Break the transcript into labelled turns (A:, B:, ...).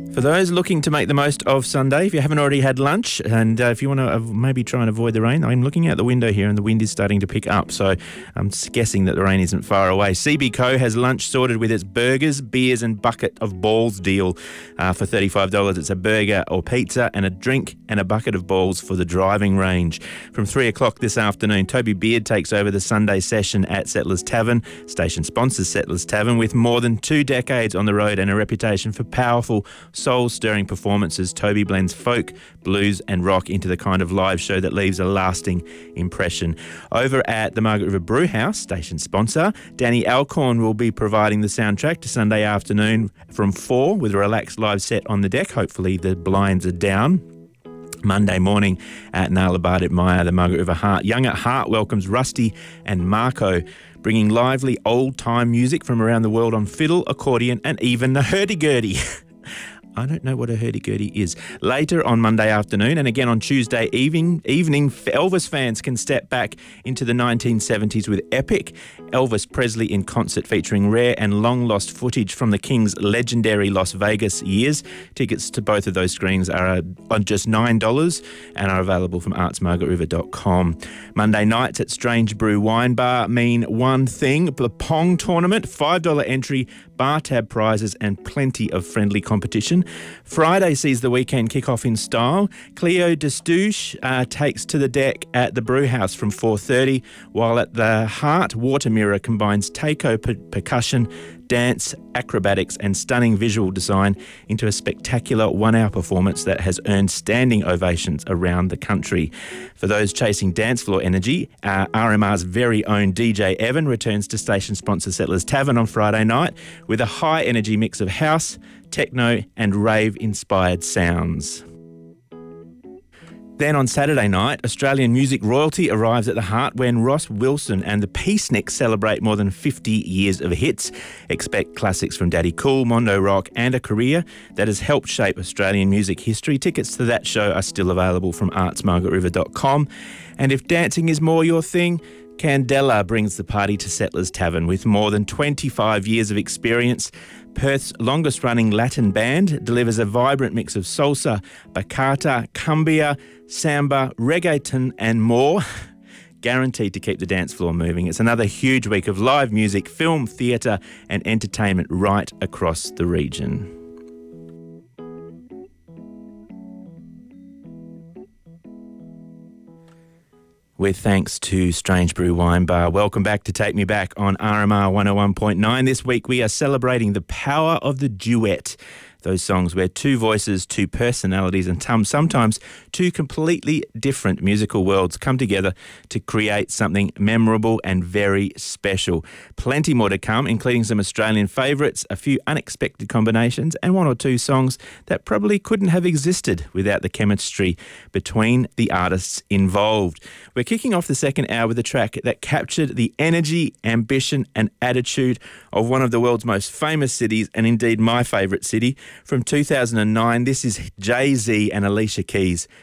A: For those looking to make the most of Sunday, if you haven't already had lunch and if you want to maybe try and avoid the rain, I'm looking out the window here and the wind is starting to pick up, so I'm guessing that the rain isn't far away. CB Co has lunch sorted with its burgers, beers and bucket of balls deal for $35. It's a burger or pizza and a drink and a bucket of balls for the driving range. From 3 o'clock this afternoon, Toby Beard takes over the Sunday session at Settlers Tavern. Station sponsors Settlers Tavern with more than 2 decades on the road and a reputation for powerful, soul-stirring performances. Toby blends folk, blues and rock into the kind of live show that leaves a lasting impression. Over at the Margaret River Brewhouse, station sponsor, Danny Alcorn will be providing the soundtrack to Sunday afternoon from 4 with a relaxed live set on the deck. Hopefully the blinds are down. Monday morning at Narlabad at Maya, the Margaret River Heart. Young at Heart welcomes Rusty and Marco, bringing lively old-time music from around the world on fiddle, accordion and even the hurdy-gurdy. I don't know what a hurdy-gurdy is. Later on Monday afternoon and again on Tuesday evening, Elvis fans can step back into the 1970s with Epic. Elvis Presley in concert featuring rare and long-lost footage from the King's legendary Las Vegas years. Tickets to both of those screenings are on just $9 and are available from artsmargaretriver.com. Monday nights at Strange Brew Wine Bar mean one thing: the Pong tournament, $5 entry, bar tab prizes and plenty of friendly competition. Friday sees the weekend kick off in style. Cleo Destouche takes to the deck at the Brewhouse from 4:30, while at the Heart, Water Mirror combines taiko percussion, dance, acrobatics and stunning visual design into a spectacular 1-hour performance that has earned standing ovations around the country. For those chasing dance floor energy, RMR's very own DJ Evan returns to station sponsor Settlers Tavern on Friday night with a high energy mix of house, techno and rave-inspired sounds. Then on Saturday night, Australian music royalty arrives at the Heart when Ross Wilson and the Peaceniks celebrate more than 50 years of hits. Expect classics from Daddy Cool, Mondo Rock and a career that has helped shape Australian music history. Tickets to that show are still available from artsmargaretriver.com. And if dancing is more your thing, Candela brings the party to Settlers Tavern with more than 25 years of experience. Perth's longest-running Latin band delivers a vibrant mix of salsa, bachata, cumbia, samba, reggaeton and more, guaranteed to keep the dance floor moving. It's another huge week of live music, film, theatre and entertainment right across the region. With thanks to Strange Brew Wine Bar. Welcome back to Take Me Back on RMR 101.9. This week we are celebrating the power of the duet. Those songs where two voices, two personalities and sometimes two completely different musical worlds come together to create something memorable and very special. Plenty more to come, including some Australian favourites, a few unexpected combinations and one or two songs that probably couldn't have existed without the chemistry between the artists involved. We're kicking off the second hour with a track that captured the energy, ambition and attitude of one of the world's most famous cities and indeed my favourite city. From 2009, this is Jay-Z and Alicia Keys